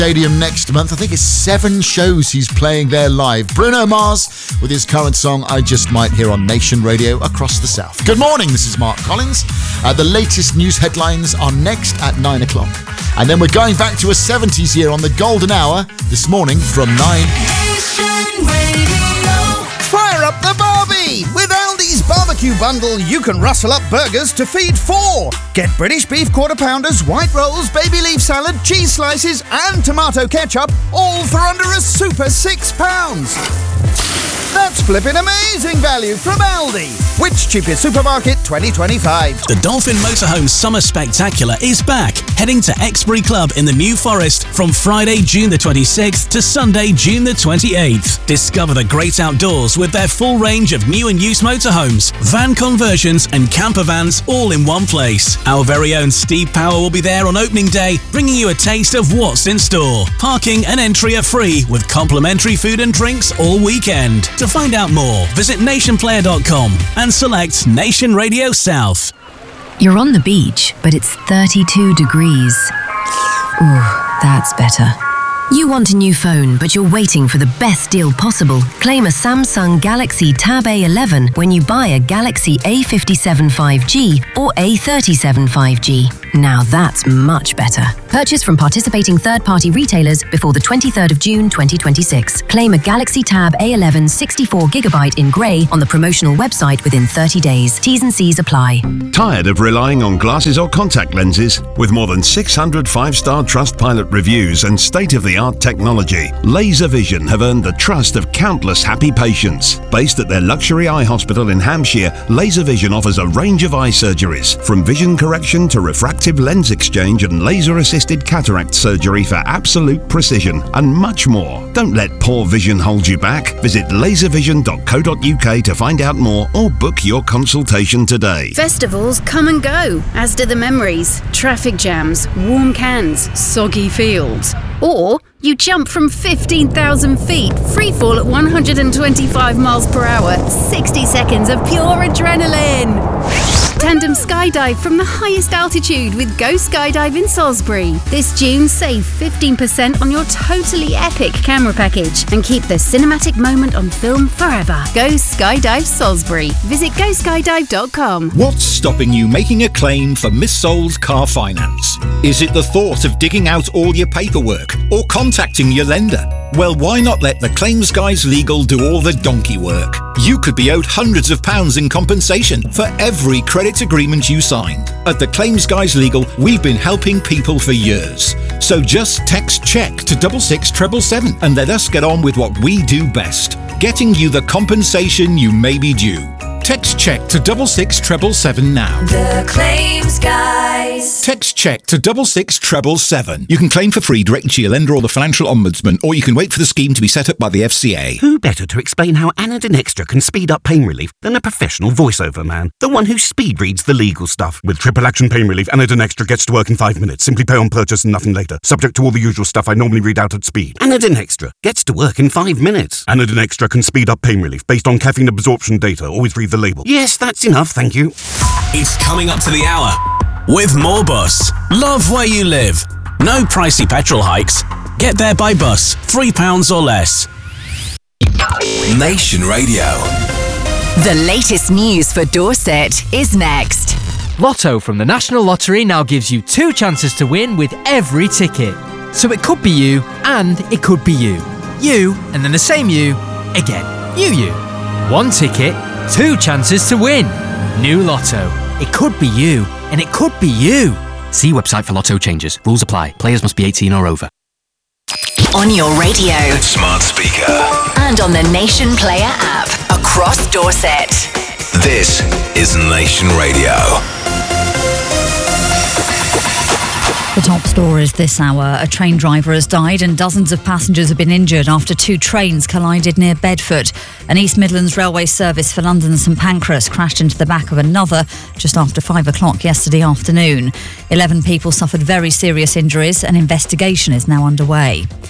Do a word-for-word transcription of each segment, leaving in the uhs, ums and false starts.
Stadium next month. I think it's seven shows he's playing there live. Bruno Mars with his current song I Just Might, here on Nation Radio across the South. Good morning, this is Mark Collins. Uh, the latest news headlines are next at nine o'clock. And then we're going back to a seventies year on the golden hour this morning from nine. Nation Radio. Fire up the Barbie! With Aldi's barbecue bundle, you can rustle up burgers to feed four. Get British beef quarter pounders, white rolls, baby leaf salad, cheese slices and tomato ketchup, all for under a super six pounds. That's flipping amazing value from Aldi. Which cheapest supermarket twenty twenty-five? The Dolphin Motorhome Summer Spectacular is back, heading to Exbury Club in the New Forest from Friday, June the twenty-sixth to Sunday, June the twenty-eighth. Discover the great outdoors with their full range of new and used motorhomes, van conversions and camper vans all in one place. Our very own Steve Power will be there on opening day, bringing you a taste of what's in store. Parking and entry are free with complimentary food and drinks all weekend. To find out more, visit nation player dot com and select Nation Radio South. You're on the beach, but it's thirty-two degrees. Ooh, that's better. You want a new phone, but you're waiting for the best deal possible. Claim a Samsung Galaxy Tab A eleven when you buy a Galaxy A fifty-seven five G or A thirty-seven five G. Now that's much better. Purchase from participating third-party retailers before the twenty-third of June twenty twenty-six. Claim a Galaxy Tab A eleven sixty-four gigabyte in grey on the promotional website within thirty days. T's and C's apply. Tired of relying on glasses or contact lenses? With more than six hundred five-star Trustpilot reviews and state-of-the-art technology, LaserVision have earned the trust of countless happy patients. Based at their luxury eye hospital in Hampshire, LaserVision offers a range of eye surgeries, from vision correction to refractive lens exchange and laser-assisted cataract surgery for absolute precision, and much more. Don't let poor vision hold you back. Visit laser vision dot co dot uk to find out more or book your consultation today. Festivals come and go, as do the memories. Traffic jams, warm cans, soggy fields. Or you jump from fifteen thousand feet, free fall at one hundred twenty-five miles per hour, sixty seconds of pure adrenaline. Tandem skydive from the highest altitude with Go Skydive in Salisbury. This June, save fifteen percent on your totally epic camera package and keep the cinematic moment on film forever. Go Skydive Salisbury. Visit go skydive dot com. What's stopping you making a claim for missold car finance? Is it the thought of digging out all your paperwork or contacting your lender? Well, why not let the Claims Guys Legal do all the donkey work? You could be owed hundreds of pounds in compensation for every credit agreement you signed. At the Claims Guys Legal, we've been helping people for years. So just text CHECK to double six treble seven and let us get on with what we do best, getting you the compensation you may be due. Text CHECK to double six treble seven now. The Claims Guys. Text CHECK to double six treble seven. You can claim for free directly to your lender or the Financial Ombudsman, or you can wait for the scheme to be set up by the F C A. Who better to explain how Anadin Extra can speed up pain relief than a professional voiceover man? The one who speed reads the legal stuff. With triple action pain relief, Anadin Extra gets to work in five minutes. Simply pay on purchase and nothing later. Subject to all the usual stuff I normally read out at speed. Anadin Extra gets to work in five minutes. Anadin Extra can speed up pain relief based on caffeine absorption data. Always read the label. Yes, that's enough, thank you. It's coming up to the hour with more bus. Love where you live. No pricey petrol hikes. Get there by bus, three pounds or less. Nation Radio. The latest news for Dorset is next. Lotto from the National Lottery now gives you two chances to win with every ticket. So it could be you and it could be you. You and then the same you again. You, you. One ticket, two chances to win. New Lotto. It could be you and it could be you. See website for Lotto changes. Rules apply. Players must be eighteen or over. On your radio, Smart speaker. and on the Nation Player app across Dorset. This is Nation Radio. The top stories this hour. A train driver has died and dozens of passengers have been injured after two trains collided near Bedford. An East Midlands railway service for London St Pancras crashed into the back of another just after five o'clock yesterday afternoon. Eleven people suffered very serious injuries. An investigation is now underway.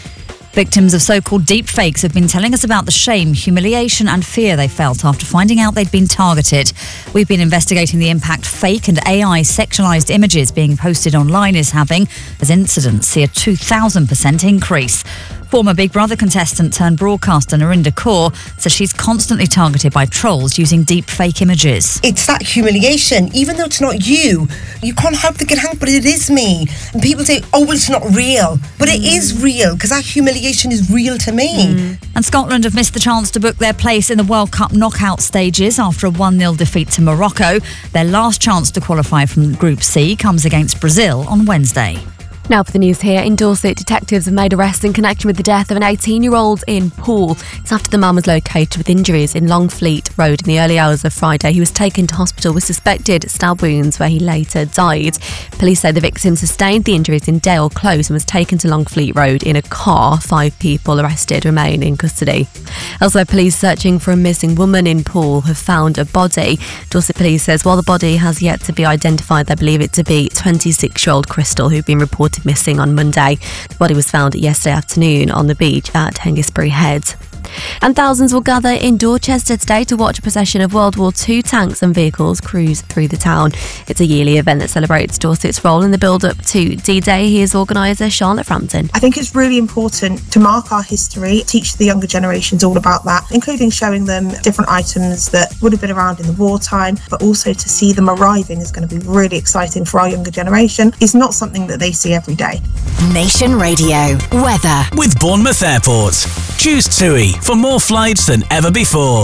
Victims of so-called deepfakes have been telling us about the shame, humiliation and fear they felt after finding out they'd been targeted. We've been investigating the impact fake and A I sexualised images being posted online is having, as incidents see a two thousand percent increase. Former Big Brother contestant turned broadcaster Narinder Kaur says she's constantly targeted by trolls using deep fake images. It's that humiliation, even though it's not you. You can't help thinking, hang, but it is me. And people say, oh, well, it's not real. But mm. it is real, because that humiliation is real to me. Mm. And Scotland have missed the chance to book their place in the World Cup knockout stages after a one nil defeat to Morocco. Their last chance to qualify from Group C comes against Brazil on Wednesday. Now for the news here. In Dorset, detectives have made arrests in connection with the death of an eighteen-year-old in Poole. It's after the man was located with injuries in Longfleet Road in the early hours of Friday. He was taken to hospital with suspected stab wounds where he later died. Police say the victim sustained the injuries in Dale Close and was taken to Longfleet Road in a car. Five people arrested remain in custody. Elsewhere, police searching for a missing woman in Poole have found a body. Dorset Police says while the body has yet to be identified, they believe it to be twenty-six-year-old Crystal, who'd been reported missing on Monday. The body was found yesterday afternoon on the beach at Hengistbury Head. And thousands will gather in Dorchester today to watch a procession of World War Two tanks and vehicles cruise through the town. It's a yearly event that celebrates Dorset's role in the build-up to D-Day. Here's organiser Charlotte Frampton. I think it's really important to mark our history, teach the younger generations all about that, including showing them different items that would have been around in the wartime, but also to see them arriving is going to be really exciting for our younger generation. It's not something that they see every day. Nation Radio weather with Bournemouth Airport. Choose TUI for more flights than ever before.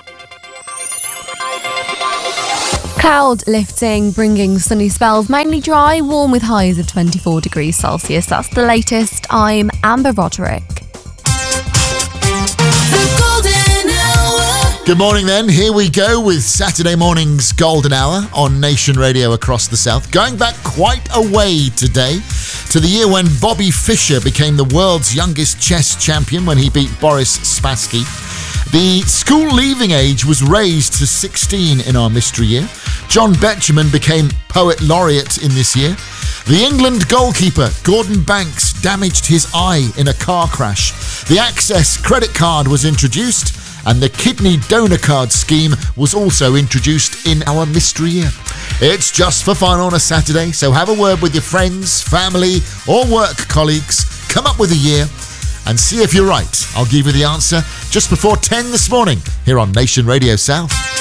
Cloud lifting, bringing sunny spells, mainly dry, warm with highs of twenty-four degrees Celsius. That's the latest. I'm Amber Roderick. Good morning then, here we go with Saturday morning's Golden Hour on Nation Radio across the South. Going back quite a way today to the year when Bobby Fischer became the world's youngest chess champion when he beat Boris Spassky. The school leaving age was raised to sixteen in our mystery year. John Betjeman became poet laureate in this year. The England goalkeeper Gordon Banks damaged his eye in a car crash. The Access credit card was introduced, and the kidney donor card scheme was also introduced in our mystery year. It's just for fun on a Saturday, so have a word with your friends, family or work colleagues. Come up with a year and see if you're right. I'll give you the answer just before ten this morning here on Nation Radio South.